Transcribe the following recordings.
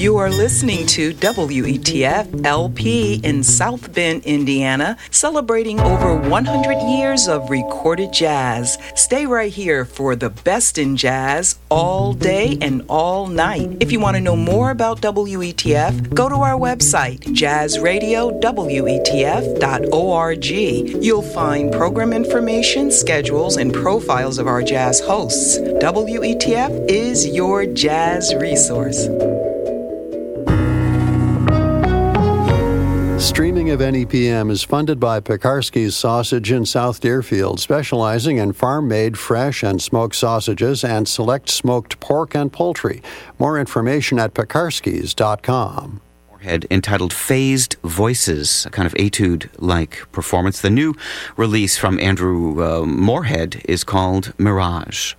You are listening to WETF LP in South Bend, Indiana, celebrating over 100 years of recorded jazz. Stay right here for the best in jazz all day and all night. If you want to know more about WETF, go to our website, jazzradiowetf.org. You'll find program information, schedules, and profiles of our jazz hosts. WETF is your jazz resource. Streaming of NEPM is funded by Pekarsky's Sausage in South Deerfield, specializing in farm-made fresh and smoked sausages and select smoked pork and poultry. More information at pekarskys.com. Moorhead, entitled Phased Voices, a kind of etude-like performance. The new release from Andrew Moorhead is called Mirage.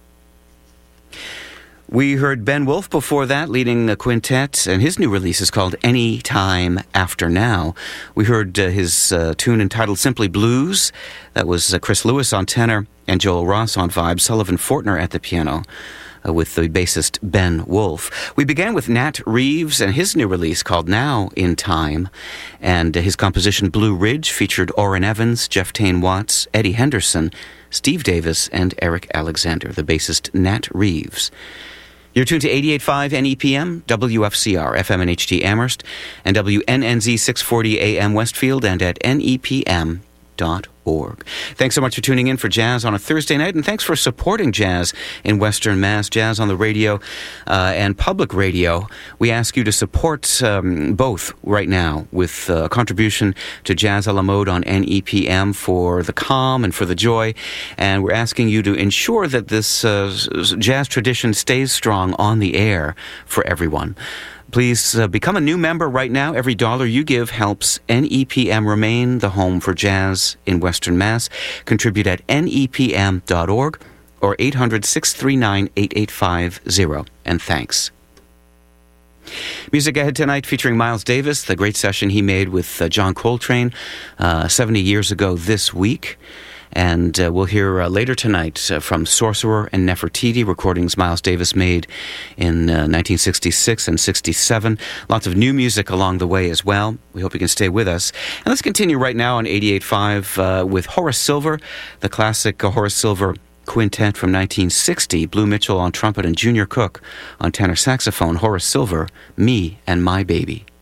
We heard Ben Wolf before that, leading a quintet, and his new release is called Any Time After Now. We heard his tune entitled Simply Blues. That was Chris Lewis on tenor and Joel Ross on vibes, Sullivan Fortner at the piano, with the bassist Ben Wolf. We began with Nat Reeves and his new release called Now in Time, and his composition Blue Ridge featured Orrin Evans, Jeff Tain Watts, Eddie Henderson, Steve Davis, and Eric Alexander, the bassist Nat Reeves. You're tuned to 88.5 NEPM, WFCR, FM and HD Amherst, and WNNZ 640 AM Westfield, and at nepm.org. Thanks so much for tuning in for Jazz on a Thursday night, and thanks for supporting jazz in Western Mass, Jazz on the radio and public radio. We ask you to support both right now with a contribution to Jazz a la Mode on NEPM for the calm and for the joy, and we're asking you to ensure that this jazz tradition stays strong on the air for everyone. Please become a new member right now. Every dollar you give helps NEPM remain the home for jazz in Western Mass. Contribute at nepm.org or 800-639-8850. And thanks. Music ahead tonight featuring Miles Davis, the great session he made with John Coltrane 70 years ago this week. And we'll hear later tonight from Sorcerer and Nefertiti, recordings Miles Davis made in 1966 and 67. Lots of new music along the way as well. We hope you can stay with us. And let's continue right now on 88.5 with Horace Silver, the classic Horace Silver Quintet from 1960. Blue Mitchell on trumpet and Junior Cook on tenor saxophone. Horace Silver, Me and My Baby.